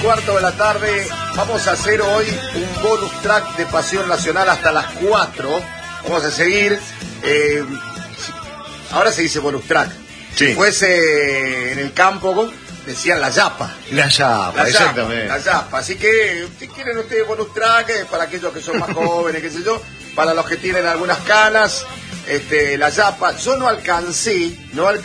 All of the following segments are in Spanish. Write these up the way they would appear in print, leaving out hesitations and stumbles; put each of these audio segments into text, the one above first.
3:15 de la tarde. Vamos a hacer hoy un bonus track de Pasión Nacional hasta las 4. Vamos a seguir. Ahora se dice bonus track. Sí. Si fuese en el campo, decían la yapa. La yapa, exactamente. La yapa. Así que, si quieren ustedes bonus track, para aquellos que son más jóvenes, qué sé yo, para los que tienen algunas canas, la yapa. Yo no alcancé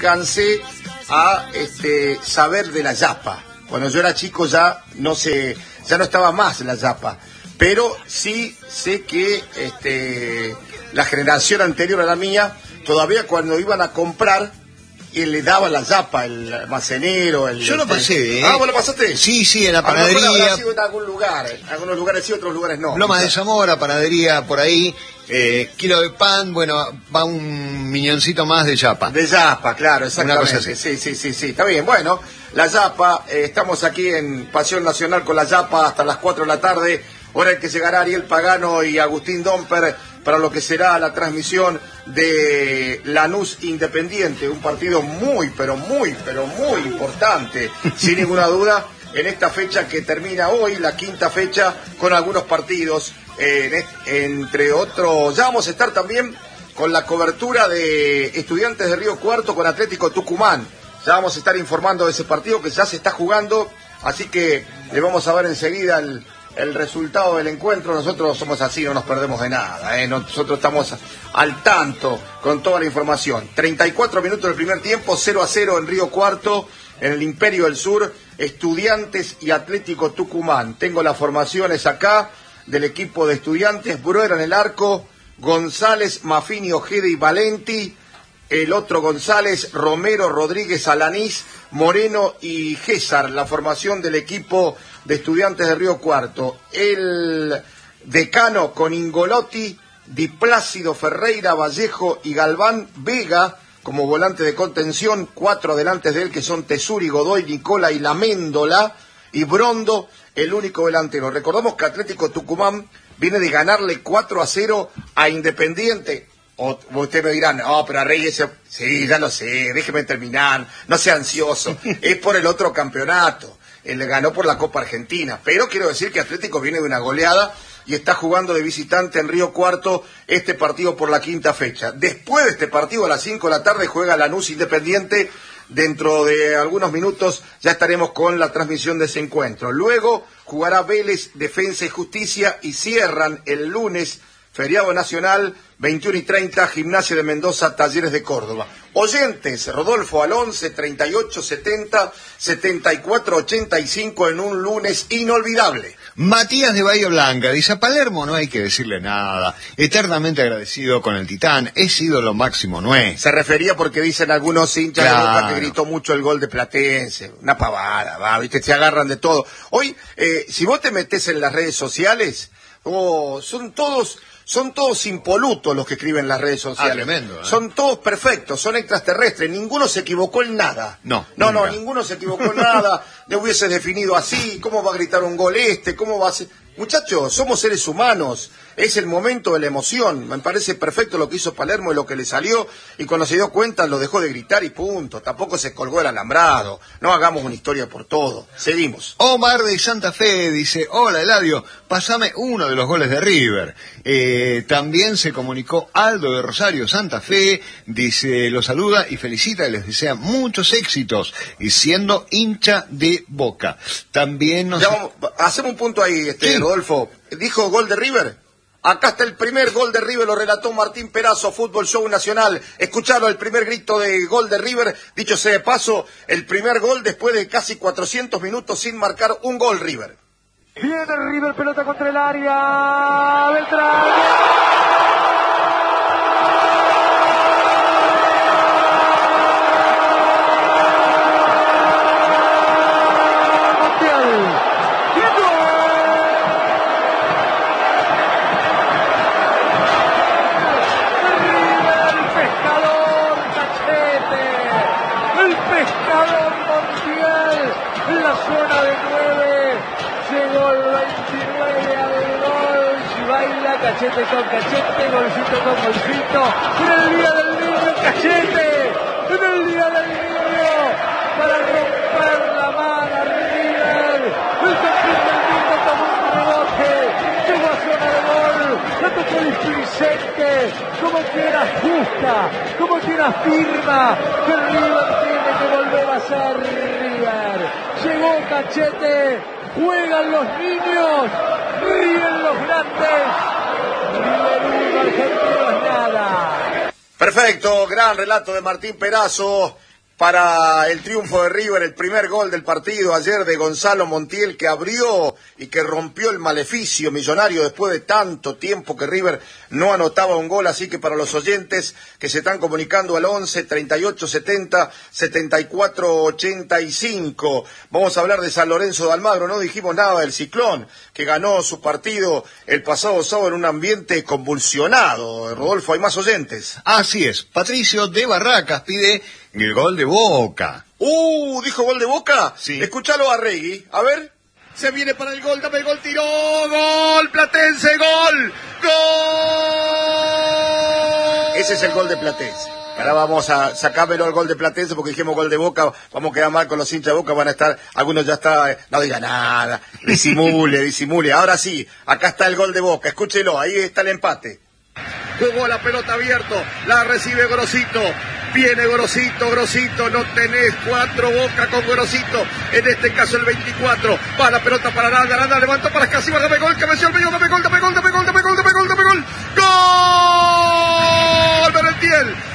a saber de la yapa. Cuando yo era chico ya no estaba más la yapa, pero sí sé que la generación anterior a la mía, todavía cuando iban a comprar, le daban la yapa, el almacenero. Yo lo pasé, ¿eh? Ah, ¿vos lo pasaste? Sí, en la panadería. A lo mejor habrá sido en algún lugar, algunos lugares sí, otros lugares no. Loma de Zamora, panadería por ahí, kilo de pan, bueno, va un miñoncito más de yapa. De yapa, claro, exactamente. Una cosa así. Sí, está bien. Bueno, la yapa, estamos aquí en Pasión Nacional con la yapa hasta las 4 de la tarde, hora en que llegará Ariel Pagano y Agustín Domper para lo que será la transmisión de Lanús Independiente, un partido muy importante, sin ninguna duda, en esta fecha que termina hoy, la quinta fecha, con algunos partidos, entre otros. Ya vamos a estar también con la cobertura de Estudiantes de Río Cuarto con Atlético Tucumán. Ya vamos a estar informando de ese partido que ya se está jugando, así que le vamos a ver enseguida el resultado del encuentro. Nosotros somos así, no nos perdemos de nada, nosotros estamos al tanto con toda la información. 34 minutos del primer tiempo, 0-0 en Río Cuarto, en el Imperio del Sur, Estudiantes y Atlético Tucumán. Tengo las formaciones acá del equipo de Estudiantes: Bruera en el arco, González, Mafini, Ojeda y Valenti. El otro González, Romero, Rodríguez, Alanís, Moreno y Gésar, la formación del equipo de Estudiantes de Río Cuarto. El decano con Ingolotti, Di Plácido, Ferreira, Vallejo y Galván. Vega como volante de contención, 4 adelantes de él que son Tesuri, Godoy, Nicola y Lamendola, y Brondo, el único delantero. Recordamos que Atlético Tucumán viene de ganarle 4-0 a Independiente. O ustedes me dirán, pero a Reyes, sí, ya lo sé, déjeme terminar, no sea ansioso, es por el otro campeonato, él le ganó por la Copa Argentina, pero quiero decir que Atlético viene de una goleada y está jugando de visitante en Río Cuarto este partido por la quinta fecha. Después de este partido, a las 5 de la tarde, juega Lanús Independiente. Dentro de algunos minutos ya estaremos con la transmisión de ese encuentro. Luego jugará Vélez, Defensa y Justicia, y cierran el lunes, feriado nacional, 21:30, Gimnasia de Mendoza, Talleres de Córdoba. Oyentes, Rodolfo al 11 38 70 74 85 en un lunes inolvidable. Matías de Bahía Blanca dice: a Palermo no hay que decirle nada, eternamente agradecido con el Titán, es ídolo máximo nuestro. Se refería porque dicen algunos hinchas claro, de Boca que gritó mucho el gol de Platense, una pavada, viste, se agarran de todo. Hoy, si vos te metés en las redes sociales, son todos impolutos los que escriben en las redes sociales. Tremendo, Son todos perfectos, son extraterrestres, ninguno se equivocó en nada. No, ninguno se equivocó en nada. Le hubiese definido así, ¿cómo va a gritar un gol cómo va a ser? Muchachos, somos seres humanos, es el momento de la emoción. Me parece perfecto lo que hizo Palermo y lo que le salió, y cuando se dio cuenta lo dejó de gritar y punto. Tampoco se colgó el alambrado. No hagamos una historia por todo. Seguimos. Omar de Santa Fe dice: hola Eladio, pasame uno de los goles de River. También se comunicó Aldo de Rosario, Santa Fe, dice, los saluda y felicita y les desea muchos éxitos, y siendo hincha de Boca. También nos... Hacemos un punto ahí, sí. Rodolfo. ¿Dijo gol de River? Acá está el primer gol de River, lo relató Martín Perazo, Fútbol Show Nacional. Escucharon el primer grito de gol de River. Dicho sea de paso, el primer gol después de casi 400 minutos sin marcar un gol River. Viene River, pelota contra el área. Beltrán. En la zona de 9 llegó el 29 a del gol, si baila cachete con cachete, golcito con golcito, en el día del niño cachete, en el día del niño, para romper la mano a River, el como displicente, como quien ajusta, como quien afirma que River tiene que volver a ser River. Llegó Cachete, juegan los niños, ríen los grandes. River 1, Argentinos nada. Perfecto, gran relato de Martín Perazo para el triunfo de River, el primer gol del partido ayer de Gonzalo Montiel, que abrió y que rompió el maleficio millonario después de tanto tiempo que River no anotaba un gol. Así que para los oyentes que se están comunicando al 11 38 70 74 85, vamos a hablar de San Lorenzo de Almagro. No dijimos nada del Ciclón, que ganó su partido el pasado sábado en un ambiente convulsionado. Rodolfo, hay más oyentes. Así es, Patricio de Barracas pide el gol de Boca. ¿Dijo gol de Boca? Sí. Escuchalo a Regui, a ver. Se viene para el gol, dame el gol, tiró, gol, Platense, gol, gol. Ese es el gol de Platense. Ahora vamos a sacármelo al gol de Platense porque dijimos gol de Boca, vamos a quedar mal con los hinchas de Boca, van a estar, algunos ya está, no diga nada, disimule. Ahora sí, acá está el gol de Boca, escúchelo, ahí está el empate. Jugó la pelota abierto, la recibe Grosito, viene Grosito, no tenés 4 Boca con Grosito, en este caso el 24, va la pelota para Aranda, levantó para Casiva, dame gol, cabeció el medio, dame gol, gol, Merentiel,